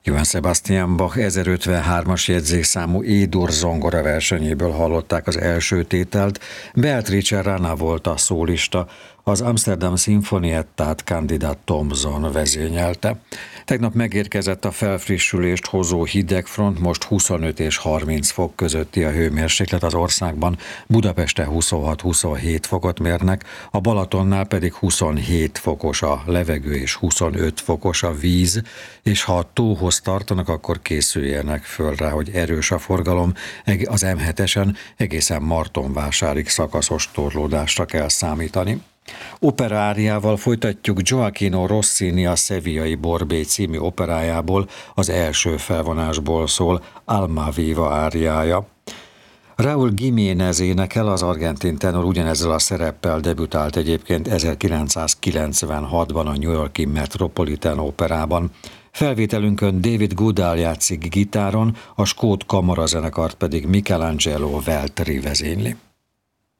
Johann Sebastian Bach 1053-as jegyzékszámú E-dur zongora versenyéből hallották az első tételt, Beatrice Rana volt a szólista, az Amsterdam Sinfoniettát Candida Thompson vezényelte. Tegnap megérkezett a felfrissülést hozó hidegfront, most 25 és 30 fok közötti a hőmérséklet az országban, Budapesten 26-27 fokot mérnek, a Balatonnál pedig 27 fokos a levegő és 25 fokos a víz, és ha a tóhoz tartanak, akkor készüljenek föl rá, hogy erős a forgalom, az M7-esen egészen Martonvásárig szakaszos torlódásra kell számítani. Operaáriával folytatjuk Gioacchino Rossini a Sevillai Borbé című operájából, az első felvonásból szól Alma Viva áriája. Raúl Jiménez énekel, az argentin tenor ugyanezzel a szereppel debütált egyébként 1996-ban a New York-i Metropolitan Operában. Felvételünkön David Goodall játszik gitáron, a skót kamarazenekart pedig Michelangelo Veltri vezényli.